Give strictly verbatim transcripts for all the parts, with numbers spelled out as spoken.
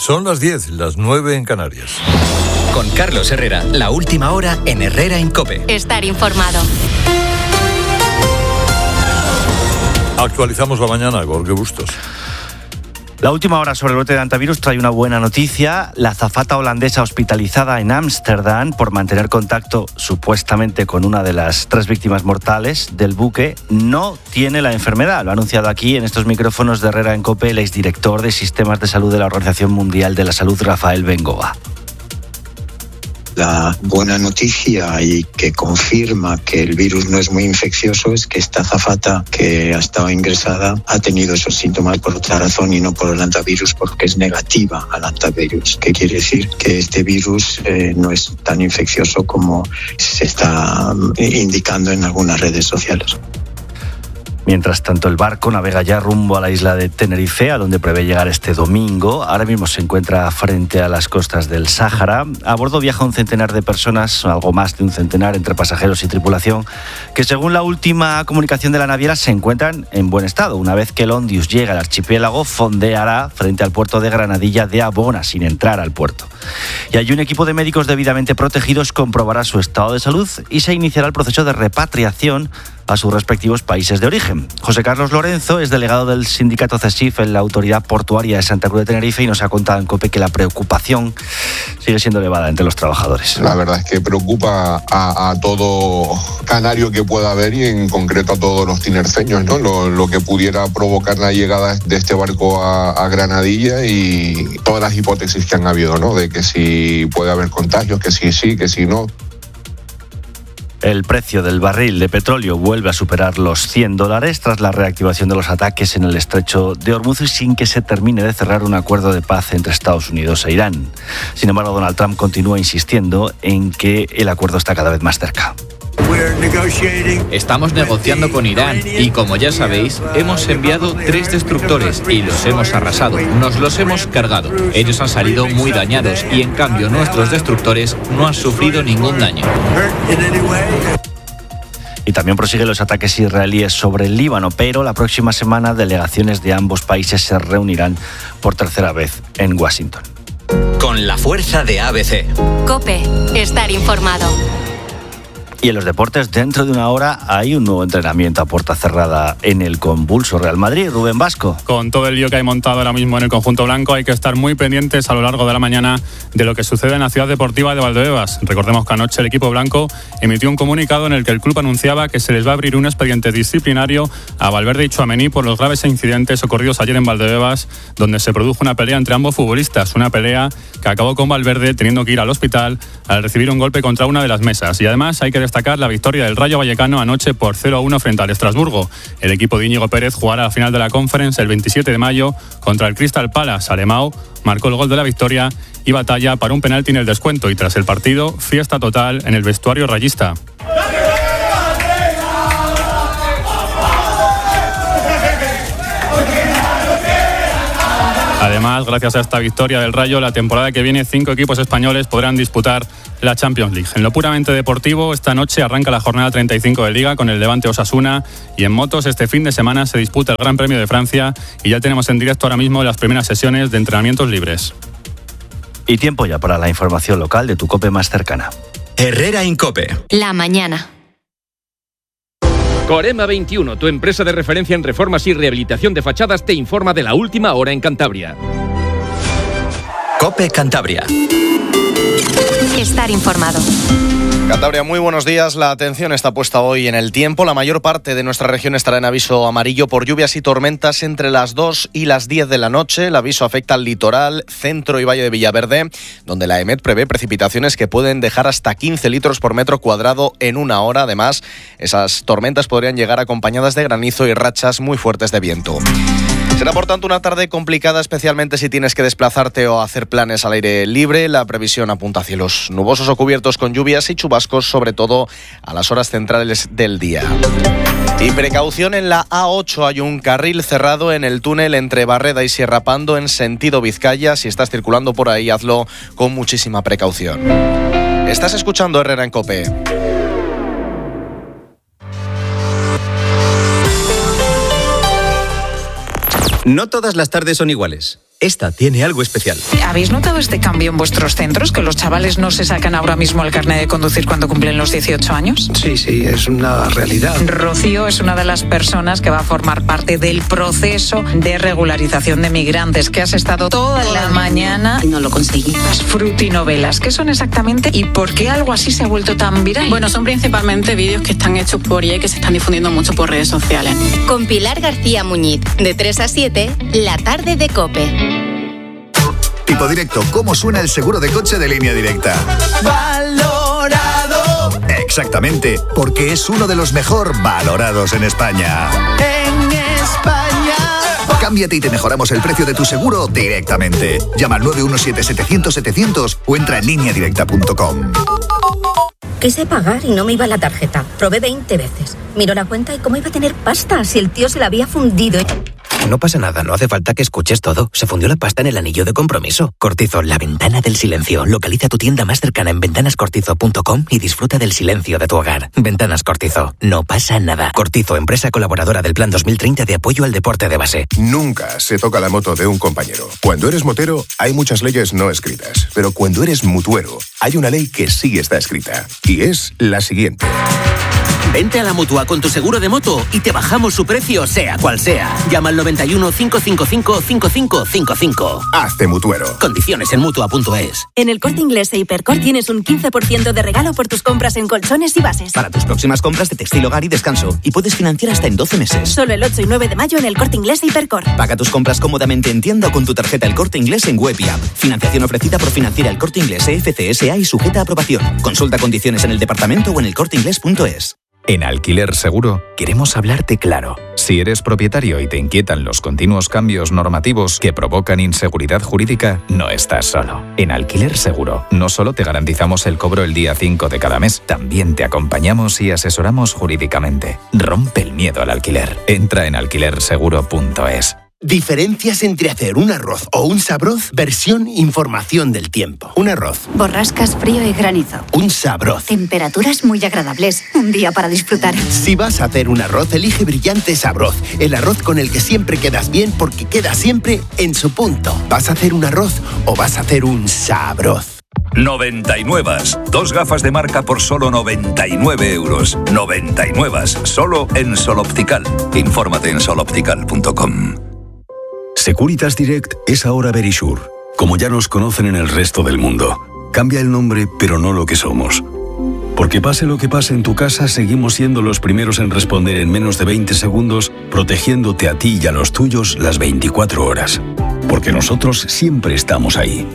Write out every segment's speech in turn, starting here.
Son las diez, las nueve en Canarias. Con Carlos Herrera, la última hora en Herrera en COPE. Estar informado. Actualizamos la mañana, Jorge Bustos. La última hora sobre el brote de hantavirus trae una buena noticia. La azafata holandesa hospitalizada en Ámsterdam por mantener contacto supuestamente con una de las tres víctimas mortales del buque no tiene la enfermedad. Lo ha anunciado aquí en estos micrófonos de Herrera en COPE el exdirector de Sistemas de Salud de la Organización Mundial de la Salud, Rafael Bengoa. La buena noticia y que confirma que el virus no es muy infeccioso es que esta azafata que ha estado ingresada ha tenido esos síntomas por otra razón y no por el hantavirus, porque es negativa al hantavirus, que quiere decir que este virus eh, no es tan infeccioso como se está indicando en algunas redes sociales. Mientras tanto, el barco navega ya rumbo a la isla de Tenerife, a donde prevé llegar este domingo. Ahora mismo se encuentra frente a las costas del Sáhara. A bordo viaja un centenar de personas, algo más de un centenar, entre pasajeros y tripulación, que según la última comunicación de la naviera se encuentran en buen estado. Una vez que el Ondius llega al archipiélago, fondeará frente al puerto de Granadilla de Abona, sin entrar al puerto. Y allí un equipo de médicos debidamente protegidos comprobará su estado de salud y se iniciará el proceso de repatriación a sus respectivos países de origen. José Carlos Lorenzo es delegado del sindicato CESIF en la Autoridad Portuaria de Santa Cruz de Tenerife y nos ha contado en COPE que la preocupación sigue siendo elevada entre los trabajadores. La verdad es que preocupa a, a todo canario que pueda haber y en concreto a todos los tinerfeños, ¿no? Lo, lo que pudiera provocar la llegada de este barco a, a Granadilla y todas las hipótesis que han habido, ¿no? De que si puede haber contagios, que si sí, que si no. El precio del barril de petróleo vuelve a superar los cien dólares tras la reactivación de los ataques en el estrecho de Hormuz y sin que se termine de cerrar un acuerdo de paz entre Estados Unidos e Irán. Sin embargo, Donald Trump continúa insistiendo en que el acuerdo está cada vez más cerca. Estamos negociando con Irán y, como ya sabéis, hemos enviado tres destructores y los hemos arrasado. Nos los hemos cargado. Ellos han salido muy dañados y, en cambio, nuestros destructores no han sufrido ningún daño. Y también prosiguen los ataques israelíes sobre el Líbano, pero la próxima semana delegaciones de ambos países se reunirán por tercera vez en Washington. Con la fuerza de A B C. COPE. Estar informado. Y en los deportes, dentro de una hora hay un nuevo entrenamiento a puerta cerrada en el convulso Real Madrid. Rubén Vasco. Con todo el lío que hay montado ahora mismo en el conjunto blanco, hay que estar muy pendientes a lo largo de la mañana de lo que sucede en la ciudad deportiva de Valdebebas. Recordemos que anoche el equipo blanco emitió un comunicado en el que el club anunciaba que se les va a abrir un expediente disciplinario a Valverde y Tchouaméni por los graves incidentes ocurridos ayer en Valdebebas, donde se produjo una pelea entre ambos futbolistas. Una pelea que acabó con Valverde teniendo que ir al hospital al recibir un golpe contra una de las mesas. Y además hay que destacar la victoria del Rayo Vallecano anoche por cero a uno frente al Estrasburgo. El equipo de Íñigo Pérez jugará la final de la Conference el veintisiete de mayo contra el Crystal Palace. Alemão marcó el gol de la victoria y batalla para un penalti en el descuento. Y tras el partido, fiesta total en el vestuario rayista. Además, gracias a esta victoria del Rayo, la temporada que viene cinco equipos españoles podrán disputar la Champions League. En lo puramente deportivo, esta noche arranca la jornada treinta y cinco de Liga con el Levante Osasuna y en motos este fin de semana se disputa el Gran Premio de Francia y ya tenemos en directo ahora mismo las primeras sesiones de entrenamientos libres. Y tiempo ya para la información local de tu COPE más cercana. Herrera en COPE. La mañana. Corema veintiuno, tu empresa de referencia en reformas y rehabilitación de fachadas, te informa de la última hora en Cantabria. COPE Cantabria. Estar informado. Cantabria, muy buenos días. La atención está puesta hoy en el tiempo. La mayor parte de nuestra región estará en aviso amarillo por lluvias y tormentas entre las dos y las diez de la noche. El aviso afecta al litoral, centro y valle de Villaverde, donde la EMET prevé precipitaciones que pueden dejar hasta quince litros por metro cuadrado en una hora. Además, esas tormentas podrían llegar acompañadas de granizo y rachas muy fuertes de viento. Será por tanto una tarde complicada, especialmente si tienes que desplazarte o hacer planes al aire libre. La previsión apunta a cielos nubosos o cubiertos con lluvias y chubascos, sobre todo a las horas centrales del día. Y precaución en la A ocho, hay un carril cerrado en el túnel entre Barreda y Sierra Pando en sentido Vizcaya. Si estás circulando por ahí, hazlo con muchísima precaución. Estás escuchando Herrera en COPE. No todas las tardes son iguales. esta tiene algo especial. ¿Habéis notado este cambio en vuestros centros? ¿Que los chavales no se sacan ahora mismo el carnet de conducir cuando cumplen los dieciocho años? Sí, sí, es una realidad. Rocío es una de las personas que va a formar parte del proceso de regularización de migrantes, que has estado toda la mañana y no lo conseguí. Las frutinovelas, ¿qué son exactamente y por qué algo así se ha vuelto tan viral? Bueno, son principalmente vídeos que están hechos por I A y que se están difundiendo mucho por redes sociales. Con Pilar García Muñiz, de tres a siete, la tarde de COPE. Tipo Directo, ¿cómo suena el seguro de coche de Línea Directa? Valorado. Exactamente, porque es uno de los mejor valorados en España. En España. Cámbiate y te mejoramos el precio de tu seguro directamente. Llama al nueve uno siete, setecientos, setecientos o entra en línea directa punto com. Quise pagar y no me iba la tarjeta. Probé veinte veces. Miró la cuenta y cómo iba a tener pasta si el tío se la había fundido. No pasa nada, no hace falta que escuches todo. Se fundió la pasta en el anillo de compromiso. Cortizo, la ventana del silencio. Localiza tu tienda más cercana en ventanas cortizo punto com y disfruta del silencio de tu hogar. Ventanas Cortizo. No pasa nada. Cortizo, empresa colaboradora del Plan dos mil treinta de apoyo al deporte de base. Nunca se toca la moto de un compañero. Cuando eres motero, hay muchas leyes no escritas. Pero cuando eres mutuero, hay una ley que sí está escrita. Y es la siguiente. Vente a la Mutua con tu seguro de moto y te bajamos su precio, sea cual sea. Llama al noventa y uno, cinco cinco cinco, cinco cinco cinco cinco. Hazte mutuero. Condiciones en Mutua punto es. En el Corte Inglés e Hipercor tienes un quince por ciento de regalo por tus compras en colchones y bases. Para tus próximas compras de textil, hogar y descanso. Y puedes financiar hasta en doce meses. Solo el ocho y nueve de mayo en el Corte Inglés e Hipercor. Paga tus compras cómodamente en tienda o con tu tarjeta El Corte Inglés en web y app. Financiación ofrecida por Financiera El Corte Inglés E F C S A y sujeta a aprobación. Consulta condiciones en el departamento o en el corte inglés punto es. En Alquiler Seguro queremos hablarte claro. Si eres propietario y te inquietan los continuos cambios normativos que provocan inseguridad jurídica, no estás solo. En Alquiler Seguro no solo te garantizamos el cobro el día cinco de cada mes, también te acompañamos y asesoramos jurídicamente. Rompe el miedo al alquiler. Entra en alquiler seguro punto es. Diferencias entre hacer un arroz o un sabroz, versión información del tiempo. Un arroz. Borrascas, frío y granizo. Un sabroz. Temperaturas muy agradables. Un día para disfrutar. Si vas a hacer un arroz, elige Brillante Sabroz. El arroz con el que siempre quedas bien porque queda siempre en su punto. ¿Vas a hacer un arroz o vas a hacer un sabroz? noventa y nueve. Dos gafas de marca por solo noventa y nueve euros. noventa y nueve. Solo en Sol Optical. Infórmate en sol optical punto com. Securitas Direct es ahora Verisure, como ya nos conocen en el resto del mundo. Cambia el nombre, pero no lo que somos. Porque pase lo que pase en tu casa, seguimos siendo los primeros en responder en menos de veinte segundos, protegiéndote a ti y a los tuyos las veinticuatro horas. Porque nosotros siempre estamos ahí.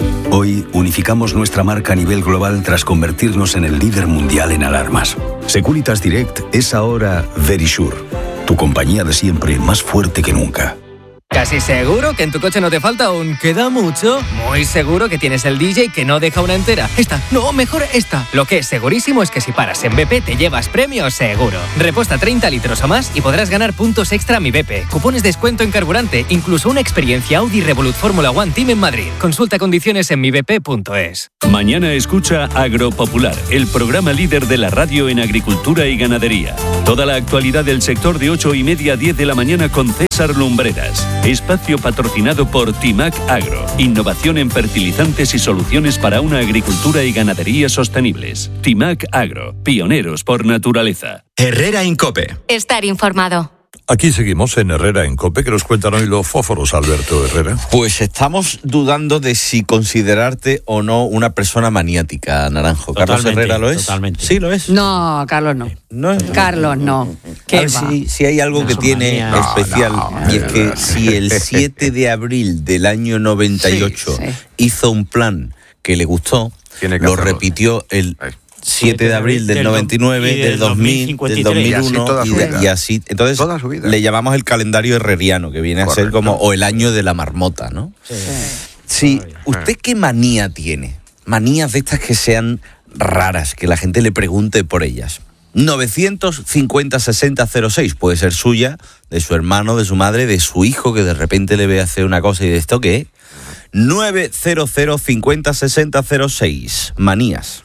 Hoy unificamos nuestra marca a nivel global tras convertirnos en el líder mundial en alarmas. Securitas Direct es ahora Verisure, tu compañía de siempre más fuerte que nunca. ¿Casi seguro que en tu coche no te falta un queda mucho? Muy seguro que tienes el D J que no deja una entera. Esta, no, mejor esta. Lo que es segurísimo es que si paras en B P te llevas premio seguro. Repuesta treinta litros o más y podrás ganar puntos extra a Mi B P, cupones de descuento en carburante, incluso una experiencia Audi Revolut Fórmula One Team en Madrid. Consulta condiciones en mi b p punto es. Mañana escucha Agropopular, el programa líder de la radio en agricultura y ganadería. Toda la actualidad del sector de ocho y media a diez de la mañana con César Lumbreras. Espacio patrocinado por Timac Agro. Innovación en fertilizantes y soluciones para una agricultura y ganadería sostenibles. Timac Agro. Pioneros por naturaleza. Herrera en COPE. Estar informado. Aquí seguimos en Herrera en COPE, que nos cuentan hoy los fósforos, Alberto Herrera. Pues estamos dudando de si considerarte o no una persona maniática, Naranjo. ¿Carlos Herrera lo es? Totalmente. ¿Sí lo es? No, Carlos no. ¿No es? Carlos no. A ver si, si hay algo no, que tiene manía. especial, no, no, y es que no. si el siete de abril del año noventa y ocho sí, sí. hizo un plan que le gustó, lo hacerlo. repitió el... siete de abril del noventa y nueve, y del, del dos mil, del dos mil uno y, y, de, y así. Entonces le llamamos el calendario herreriano, que viene Correcto. a ser como o el año de la marmota, ¿no? Sí. sí. ¿Usted qué manía tiene? Manías de estas que sean raras, que la gente le pregunte por ellas. novecientos cincuenta sesenta cero seis puede ser suya, de su hermano, de su madre, de su hijo, que de repente le ve hacer una cosa y de esto qué. novecientos cincuenta sesenta cero seis. Manías.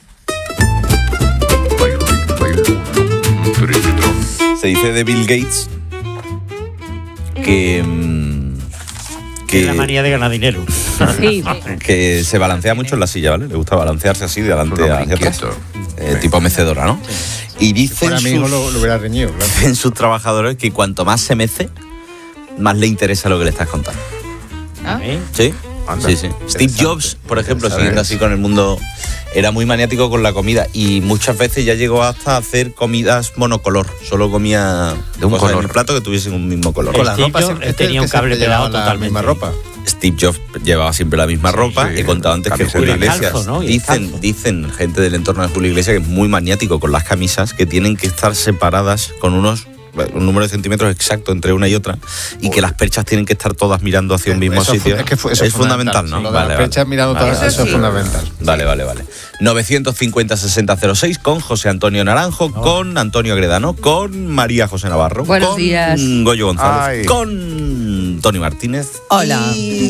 Se dice de Bill Gates que, que la manía de ganar dinero. Sí, que se balancea mucho en la silla, ¿vale? Le gusta balancearse así de adelante hacia atrás. Eh, tipo mecedora, ¿no? Y dicen Para mí sus, lo, lo hubiera reñido, claro. en sus trabajadores que cuanto más se mece, más le interesa lo que le estás contando. ¿Ah? ¿Sí? Sí, sí. Steve Jobs, por ejemplo, siguiendo así con el mundo, era muy maniático con la comida y muchas veces ya llegó hasta hacer comidas monocolor. Solo comía de un color, en el plato que tuviesen un mismo color. Con la ropa siempre tenía un cable pegado totalmente. Misma ropa. Steve Jobs llevaba siempre la misma ropa. sí. He contado antes que Camiseta. Julio Y el Iglesias calzo, ¿no? Y el dicen, calzo. dicen gente del entorno de Julio Iglesias que es muy maniático con las camisas, que tienen que estar separadas con unos un número de centímetros exacto entre una y otra y que las perchas tienen que estar todas mirando hacia un mismo Eso sitio. fu- es que fu- eso es es fundamental, fundamental, ¿no? sí. Lo de las perchas mirando todas, vale, eso vale. es fundamental. Vale, vale, vale. novecientos cincuenta sesenta cero seis con José Antonio Naranjo, con Antonio Agredano, con María José Navarro, Buenos con días. Goyo González, Ay. con Tony Martínez, Hola.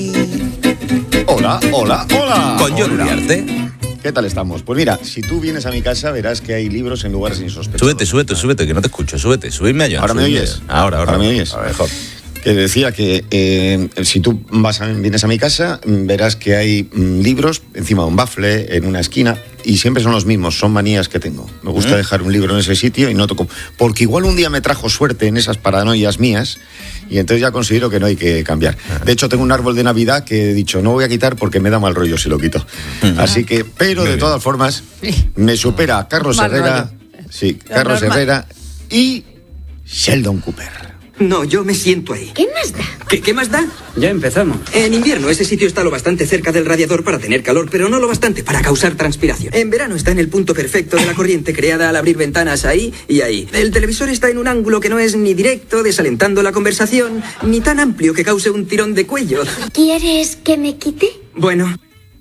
Hola, hola, hola. con John Hola. Uriarte. ¿Qué tal estamos? Pues mira, si tú vienes a mi casa verás que hay libros en lugares insospechados. Súbete, súbete, súbete, que no te escucho, súbete, subidme a John. ¿Ahora me subidme. oyes? Ahora, ahora. ¿Ahora me oyes? Mejor. Que decía que eh, si tú vas a- vienes a mi casa, mm, verás que hay mm, libros encima de un bafle, en una esquina, y siempre son los mismos, son manías que tengo. Me gusta ¿Mm? dejar un libro en ese sitio y no toco. Porque igual un día me trajo suerte en esas paranoias mías, y entonces ya considero que no hay que cambiar. De hecho, tengo un árbol de Navidad que he dicho, no voy a quitar porque me da mal rollo si lo quito. Así que, pero de todas formas, me supera Carlos Mal Herrera, rollo. sí, Lo Carlos normal. Herrera y Sheldon Cooper. No, yo me siento ahí. ¿Qué más da? ¿Qué, qué más da? Ya empezamos. En invierno ese sitio está lo bastante cerca del radiador para tener calor, pero no lo bastante para causar transpiración. En verano está en el punto perfecto de la corriente creada al abrir ventanas ahí y ahí. El televisor está en un ángulo que no es ni directo, desalentando la conversación, ni tan amplio que cause un tirón de cuello. ¿Quieres que me quite? Bueno.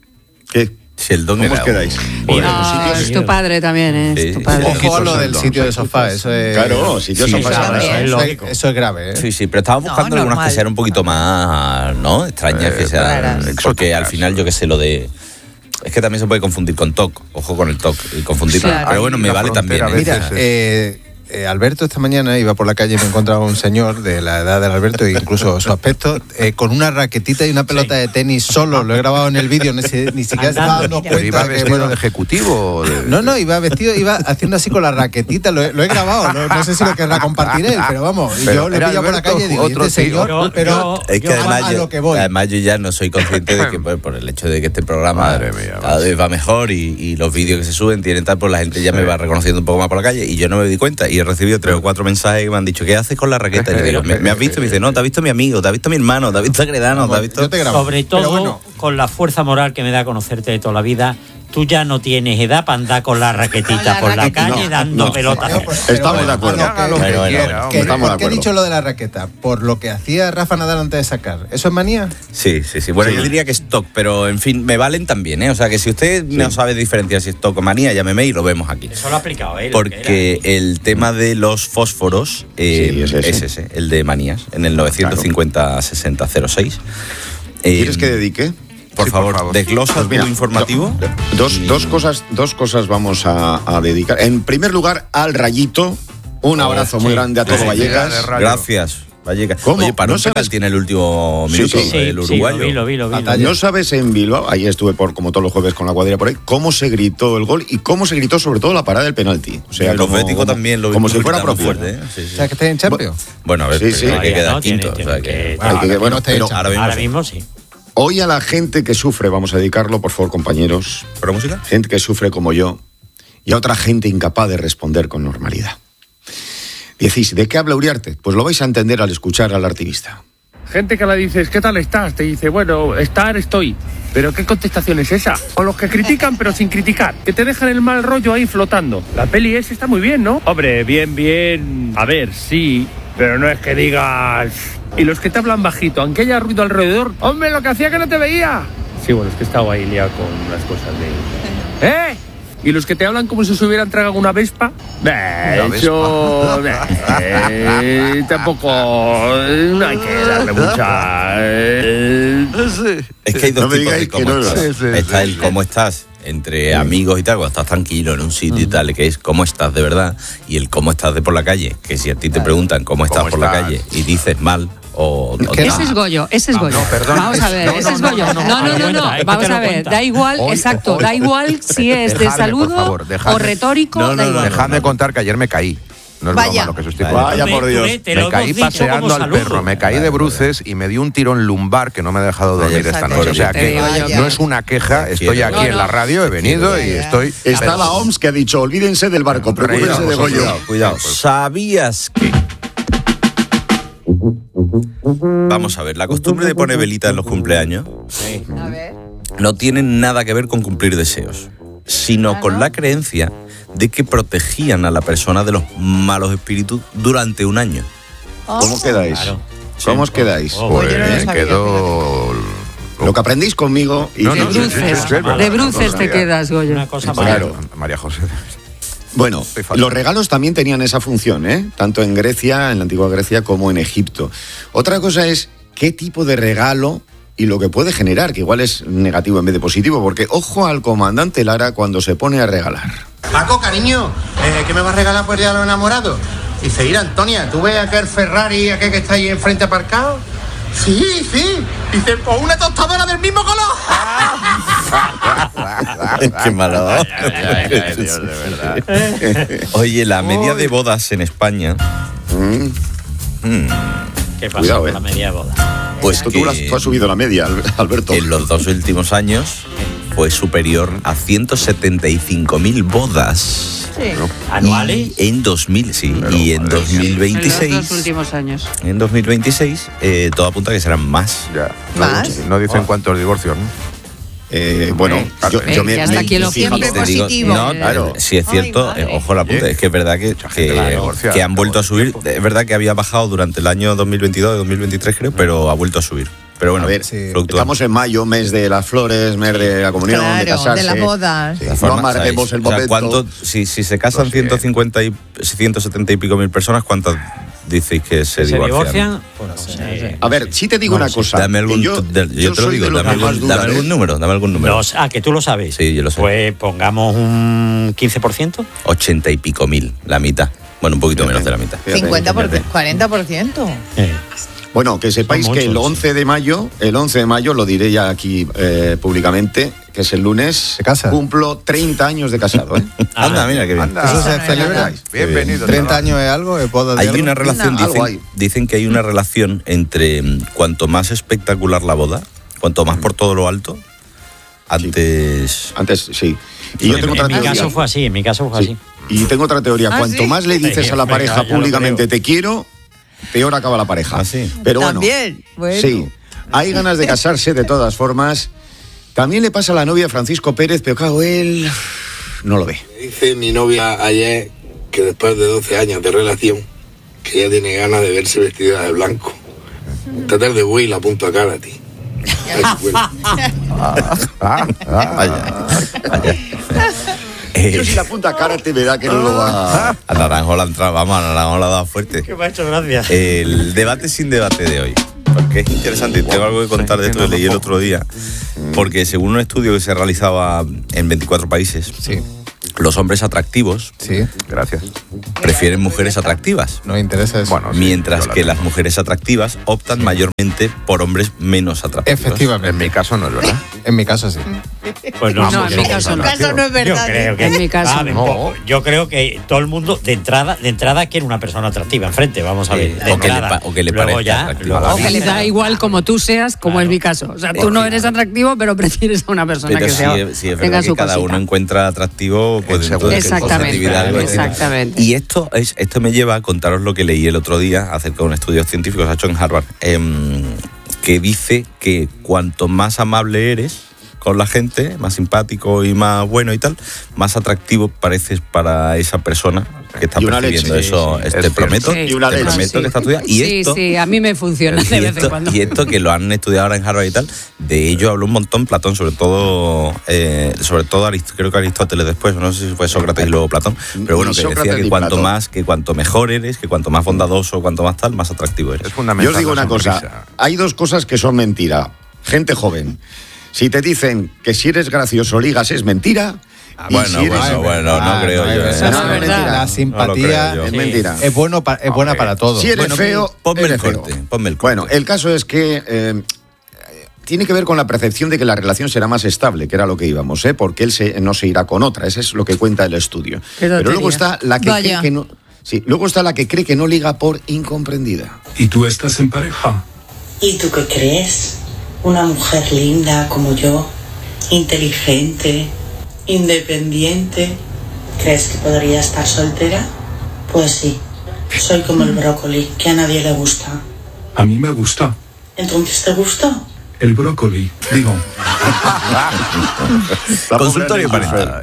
¿Qué? Sheldon ¿Cómo era os quedáis? un- No, es tu padre también, ¿eh? Es tu padre. Ojo a lo del sitio de sofá, eso es... Claro, sitio de Sí, sofá. claro, Eso eso, es es, lógico. eso es grave, ¿eh? Sí, sí, pero estaba buscando No, algunas normal. que sean un poquito más, ¿no? Extrañas, que sean. raras. Porque al final, yo qué sé, lo de. Es que también se puede confundir con T O C. Ojo con el T O C y confundirlo. Claro. Pero bueno, me La vale también. frontera, ¿eh? Mira, eh, eh, Alberto esta mañana iba por la calle y me encontraba un señor de la edad del Alberto e incluso su aspecto eh, con una raquetita y una pelota de tenis solo. Lo he grabado en el vídeo, ni, si- ni siquiera se estaba dando Pero iba cuenta que, vestido bueno, de ejecutivo. o de- no, no, iba vestido, iba haciendo así con la raquetita, lo he, lo he grabado, no, no sé si lo querrá compartir él, pero vamos, y Pero yo le era pillo por la Alberto, calle y digo, otro este tío. señor, Yo- pero Es que yo además, a yo, lo que voy. además yo ya no soy consciente de que por, por el hecho de que este programa Madre mía, cada vez va mejor y, y los vídeos que se suben tienen tal, pues la gente ya me va reconociendo un poco más por la calle y yo no me di cuenta y he recibido tres o cuatro mensajes que me han dicho, ¿qué haces con la raqueta? Y yo digo, ¿me, me has visto? Y me dice, no, te ha visto mi amigo, te ha visto mi hermano, te ha visto Agredano, te ha visto... Yo te grabo. Sobre Pero todo, bueno. con la fuerza moral que me da conocerte de toda la vida, tú ya no tienes edad para andar con la raquetita por la calle No, dando no. pelotas. Estamos de acuerdo. Haga lo que Bueno, bueno, quiera, bueno, ¿Qué, estamos de ¿Por qué he acuerdo. dicho lo de la raqueta? ¿Por lo que hacía Rafa Nadal antes de sacar? ¿Eso es manía? Sí, sí, sí. Bueno, Sí. yo diría que es T O C, pero en fin, me valen también, ¿eh? O sea, que si usted no sabe diferenciar si es T O C o manía, llámeme y lo vemos aquí. Eso lo ha aplicado él. Porque el tema de los fósforos eh, Sí, es ese. es ese, el de manías, en el novecientos cincuenta sesenta cero seis. Eh, ¿Quieres que dedique? Por Sí, por favor, favor. desglosa Pues mira, tu informativo. do- Dos, dos, cosas, dos cosas vamos a, a dedicar. En primer lugar, al Rayito. Un abrazo muy grande a todo Sí, Vallecas. de Rayo. Gracias, Vallecas. ¿Cómo? Oye, para ¿No un penal sabes? tiene el último Sí, minuto sí. el uruguayo. Sí, lo vi, lo vi, lo vi. Batalla. No sabes en Bilbao, ahí estuve por como todos los jueves con la cuadrilla por ahí, cómo se gritó el gol y cómo se gritó sobre todo la parada del penalti. O sea, el como, Atlético como- también lo como vimos si fuera gritando propio. fuerte, ¿eh? Sí, sí. O sea, que estés en Champions. Bueno, a ver, Sí, pero sí. hay que Todavía quedar no, tiene- quinto. o sea, tiene que... que- Hay que- bueno, no está pero hecha. ahora mismo Ahora sí. mismo sí. hoy a la gente que sufre, vamos a dedicarlo, por favor, compañeros. ¿Pero música? Gente que sufre como yo y a otra gente incapaz de responder con normalidad. Decís, ¿de qué habla Uriarte? Pues lo vais a entender al escuchar al artista. Gente que le dices, ¿qué tal estás? Te dice, bueno, estar estoy. Pero ¿qué contestación es esa? O los que critican pero sin criticar, que te dejan el mal rollo ahí flotando. La peli esa está muy bien, ¿no? Hombre, bien, bien. A ver, sí, pero no es que digas... Y los que te hablan bajito, aunque haya ruido alrededor, hombre, lo que hacía que no te veía. Sí, bueno, es que estaba ahí liado con unas cosas de... ¿Eh? ¿Y los que te hablan como si se hubieran tragado una vespa? Bah, ¿Una eso... eh, tampoco... No hay que darle mucha... eh. Es que hay dos No me tipos de digáis que cómo no, no. estás. Sí, sí, Está sí. el cómo estás entre amigos y tal, cuando estás tranquilo en un sitio y tal, que es cómo estás de verdad, y el cómo estás de por la calle, que si a ti te preguntan cómo estás ¿Cómo por la estás? calle y dices mal o, o Ese es Goyo, ese es Goyo. no, perdón. Vamos a ver, No, no, ese es no, Goyo. no, No, no, no, no, no. cuenta, es que Vamos te lo a ver, cuenta. da igual, Hoy- exacto, hoy- da igual si es de Dejadme, saludo por favor, dejadme. o retórico, No, no, da no, igual. dejadme contar que ayer me caí. No es Vaya. broma lo que os estoy Vaya, contando. por Dios. Te Me lo caí hemos dicho paseando como al saludo. perro, me caí de bruces y me dio un tirón lumbar que no me ha dejado dormir esta noche. O sea Te que digo yo no que- es una queja, estoy quiero. aquí No, en la no. radio, he venido y estoy... Está la O M S que ha dicho, olvídense del barco, preocúpense de Goyo. Cuidado, cuidado. ¿Sabías que? Vamos a ver, la costumbre de poner velita en los cumpleaños no tiene nada que ver con cumplir deseos, sino con la creencia de que protegían a la persona de los malos espíritus durante un año. ¿Cómo quedáis? Claro. ¿Cómo os quedáis? Pues me quedo... Lo que aprendís conmigo y No, De no, sí, sí, sí, bruces, sí, es verdad. de bruces te Una quedas, Goyo. Una cosa María- Claro. María José. Bueno, los regalos también tenían esa función, ¿eh? Tanto en Grecia, en la antigua Grecia, como en Egipto. Otra cosa es qué tipo de regalo y lo que puede generar, que igual es negativo en vez de positivo, porque ojo al comandante Lara cuando se pone a regalar. Paco, cariño, eh, ¿qué me vas a regalar por el día de los enamorados? Dice, mira, Antonia, ¿tú ves aquel Ferrari, aquel que está ahí enfrente aparcado? Sí, sí. Dice, pues una tostadora del mismo color. Qué malo. Oye, la media de bodas en España. mm, ¿Qué pasa Cuidado, con eh. la media boda? Pues Tú, que tú has, tú has subido la media, Al- Alberto. en los dos últimos años fue superior a ciento setenta y cinco mil bodas. ¿Anuales? Y en dos mil, sí, y en dos mil En los veintiséis, dos últimos años. en dos mil veintiséis, eh, todo apunta a que serán más. Ya. ¿Más? No, no dicen cuántos divorcios, ¿no? Eh, bueno, yo, Eh, yo me, que hasta me- aquí lo fíjate, siempre Te digo, positivo. no, claro, si es cierto, eh, ojo la punta, es que es verdad que, que, va a divorciar, que han vuelto a subir. tiempo. Es verdad que había bajado durante el año dos mil veintidós y dos mil veintitrés, creo, pero ha vuelto a subir. Pero bueno, A ver, fluctúa. estamos en mayo, mes de las flores, mes de la comunión, de Claro, casarse. de las bodas. De todas No formas, amarguemos ¿sabéis? el O sea, momento. ¿cuánto- si, si se casan No sé. ciento cincuenta y ciento setenta y pico mil personas, ¿cuántas decís que se, ¿Se divorcian? divorcian? Pues no sé. A ver, sí te digo No una sé. cosa. Dame algún, que yo, de- yo, yo te lo soy digo, de los dame que más algún, dudan, dame ¿eh? algún número, dame algún número. Los- ah, que tú lo sabes. Sí, yo lo sé. Pues pongamos un quince por ciento. Ochenta y pico mil, la mitad. Bueno, un poquito menos de la mitad. Fíjate, cincuenta por fíjate. cuarenta por ciento. Bueno, que sepáis Son que el muchos. once de mayo, el once de mayo, lo diré ya aquí eh, públicamente, que es el lunes, ¿Se casa? cumplo treinta años de casado, ¿eh? Anda, mira qué bien. Anda. ¿Eso se no es celebra? nada. Bienvenido. ¿treinta chaval. años es algo? ¿Es boda de Hay algo? una relación, Algo dicen, hay. dicen que hay una relación entre mm, cuanto más espectacular la boda, cuanto más por todo lo alto, antes... Antes, sí. Y yo en, tengo en otra mi teoría. caso fue así, en mi caso fue Sí. así. Y tengo otra teoría. ¿Ah, Cuanto sí? más le dices Sí, a la venga, pareja ya lo públicamente creo. te quiero, peor acaba la pareja. ¿Ah, sí? Pero bueno, También, bueno. sí. Hay ganas de casarse de todas formas. También le pasa a la novia de Francisco Pérez, pero claro, él no lo ve. Me dice mi novia ayer que después de doce años de relación, que ella tiene ganas de verse vestida de blanco. Esta tarde voy y la apunto a cara a ti. A ver si cuela. Ah, ah, Vaya, vaya. Eh, Yo si la punta cara te me da que no lo va. a Naranjo la entrada, vamos, a Naranjo la ha dado fuerte. Que me ha hecho gracia. El debate sin debate de hoy. Porque es interesante, tengo algo que contar de esto que leí el otro día. Porque según un estudio que se realizaba en veinticuatro países, los hombres atractivos Sí, gracias. prefieren mujeres atractivas. nos interesa eso. Bueno, sí, Mientras yo la que tengo. las mujeres atractivas optan mayormente por hombres menos atractivos. Efectivamente. En mi caso no es verdad. En mi caso sí. Pues no, No, en mi caso En tu no. caso no es Yo verdad. creo que En mi caso Ah, no. un poco. Yo creo que todo el mundo de entrada de entrada quiere una persona atractiva enfrente, vamos a Sí, ver. de o que le entrada. pa- o que le Luego parezca ya, atractiva. luego O que le da igual como tú seas, como es mi caso. O sea, tú no eres atractivo, pero prefieres a una persona Pero que sí, sea, es- sí, es tenga verdad su que cada cosita. uno encuentra atractivo pues, En dentro de según su Exactamente, subjetividad, algo distinto. exactamente. Y esto, es, esto me lleva a contaros lo que leí el otro día acerca de un estudio científico que se ha hecho en Harvard, em, que dice que cuanto más amable eres con la gente, más simpático y más bueno y tal, más atractivo pareces para esa persona que está Y una percibiendo leche, eso. sí, te es cierto. prometo, Sí. Y una te leche. prometo Sí. que está estudiado. Y sí, esto, sí, a mí me funciona de y vez en esto, cuando. y esto que lo han estudiado ahora en Harvard y tal, de ello habló un montón Platón, sobre todo, eh, sobre todo Arist- creo que Aristóteles después, no sé si fue Sócrates y luego Platón, pero bueno, Ni que Sócrates decía que ni cuanto Platón. más, que cuanto mejor eres, que cuanto más bondadoso, cuanto más tal, más atractivo eres. Es Yo fundamental. os digo la una cosa, sonrisa. hay dos cosas que son mentira. Gente joven, si te dicen que si eres gracioso ligas es mentira, Bueno, si bueno, eres- bueno, no Ah, creo no, yo. es ¿eh? verdad. No, es mentira. La simpatía No lo creo yo. Es mentira. es, bueno pa- es buena para todos. Si eres Bueno, feo, ponme el eres feo. corte, ponme el corte. Bueno, el caso es que eh, tiene que ver con la percepción de que la relación será más estable, que era lo que íbamos, ¿eh? Porque él se- no se irá con otra. Eso es lo que cuenta el estudio. Qué Pero luego tontería. está la que Vaya. cree que no. Sí, luego está la que cree que no liga por incomprendida. ¿Y tú estás en pareja? ¿Y tú qué crees? Una mujer linda como yo, inteligente, independiente. ¿Crees que podría estar soltera? Pues sí, soy como el brócoli, que a nadie le gusta. A mí me gusta. ¿Entonces te gustó? El brócoli, digo. Consultorio parental.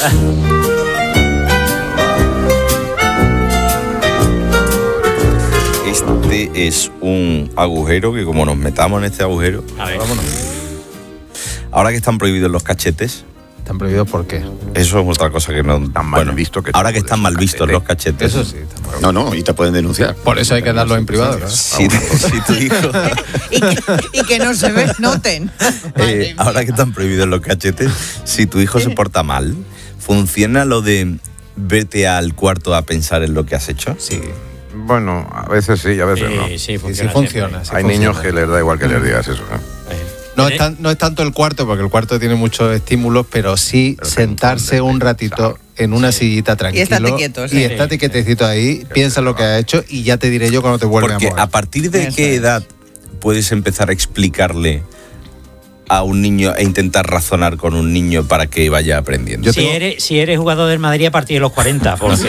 Este es un agujero que como nos metamos en este agujero, A ver. Vámonos. ahora que están prohibidos los cachetes, ¿Están prohibidos por qué? eso es otra cosa que no... Tan mal bueno, visto que ahora todo que están es mal un vistos cachete. los cachetes. Eso sí. está mal. No, no, y te pueden denunciar. Por eso hay que darlo en privado, ¿no? Si, si tu hijo... Y que, y que no se ve, noten. Eh, ahora que están prohibidos los cachetes, si tu hijo se porta mal, ¿funciona lo de vete al cuarto a pensar en lo que has hecho? Sí. Bueno, a veces sí, a veces no. Sí, sí, Sí, funciona. sí funciona. sí Hay funciona. niños que les da igual que les digas eso. ¿eh? siempre. No ¿Eh? es, tan- no es tanto el cuarto, porque el cuarto tiene muchos estímulos, pero sí Pero sentarse un ratito en una sillita tranquilo. estate quieto, sí. Y estate quietecito ahí, piensa lo que has hecho y ya te diré yo cuando te vuelve Porque a mover. a partir de Eso qué es. edad puedes empezar a explicarle a un niño e intentar razonar con un niño para que vaya aprendiendo? Yo Si, tengo- eres, si eres jugador del Madrid a partir de los cuarenta, porque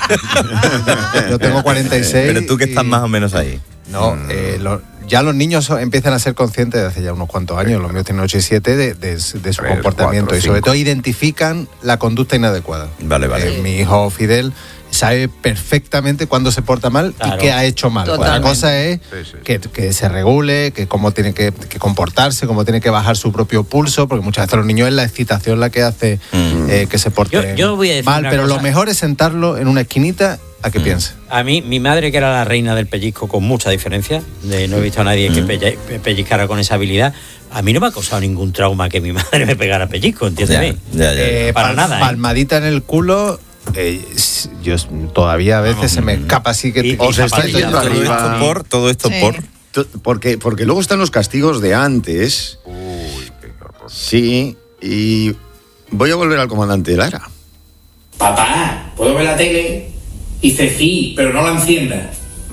Yo tengo cuarenta y seis. Pero tú que estás y- más o menos ahí. No, Mm. eh, lo- ya los niños son- empiezan a ser conscientes desde hace ya unos cuantos años, los míos tienen ocho y siete, de, de- de su Tres, comportamiento cuatro, y sobre cinco. todo identifican la conducta inadecuada. Vale, vale. Eh, mi hijo Fidel sabe perfectamente cuándo se porta mal Claro. y qué ha hecho mal. Otra Totalmente. cosa es Sí, sí, sí. que, que se regule, que cómo tiene que, que comportarse, cómo tiene que bajar su propio pulso, porque muchas veces los niños es la excitación la que hace Mm. eh, que se porte Yo- yo voy a decir mal, una pero lo cosa. mejor es sentarlo en una esquinita a que piense. a mí, mi madre, que era la reina del pellizco con mucha diferencia, de, no he visto a nadie que pelle- pellizcara con esa habilidad, a mí no me ha causado ningún trauma que mi madre me pegara pellizco, ¿entiendes? Ya, ya, ya. Eh, Para pal- nada, ¿eh? Palmadita en el culo. eh, s- yo s- todavía a veces se me escapa así que Y- te- y Os estáis zapatillas. yendo Todo arriba. esto por, todo esto Sí. por... Tú- Porque, porque luego están los castigos de antes. Sí, y voy a volver al comandante Lara. Papá, ¿puedo ver la tele? Dice sí, pero no la enciendas.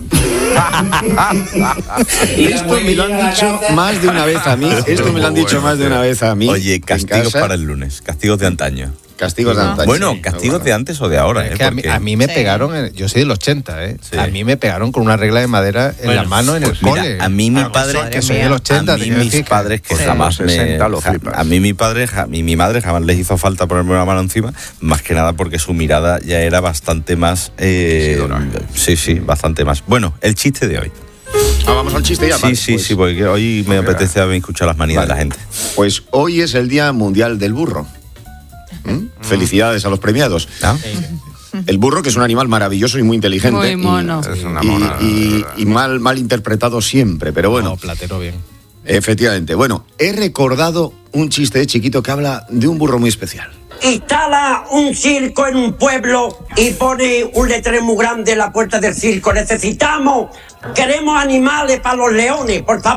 Esto me lo han dicho más de una vez a mí. Esto me lo han dicho más de una vez a mí. Oye, en castigos casa. para el lunes, castigos de antaño. Castigos de antaño. Bueno, Sí, castigos bueno. de antes o de ahora, Es ¿eh? que a, mí, Porque- a mí me Sí. pegaron, en- yo soy del ochenta, ¿eh? Sí. A mí me pegaron con una regla de madera en Bueno, la mano en el Pues mira, cole. a mí mi Ah, padre, que soy del ochenta, a te mí quiero mis decir que- padres que Sí. jamás los sesenta lo me, ja- flipas. a mí mi padre ja- y mi madre jamás les hizo falta ponerme una mano encima, más que nada porque su mirada ya era bastante más, eh, sí, sí, bastante más. Bueno, el chiste de hoy. Ah, vamos al chiste ya. Sí, vale, sí, pues. sí, porque hoy me apetece a mí escuchar las manías Vale. de la gente. Pues hoy es el Día Mundial del Burro. ¿Mm? Felicidades a los premiados. ¿Ah? El burro, que es un animal maravilloso y muy inteligente. Muy y- mono. Es una y, mona. y- y mal, mal interpretado siempre, pero bueno. No, platero bien. Efectivamente. Bueno, he recordado un chiste de chiquito que habla de un burro muy especial. Instala un circo en un pueblo y pone un letrero muy grande en la puerta del circo. Necesitamos, queremos animales para los leones, por favor.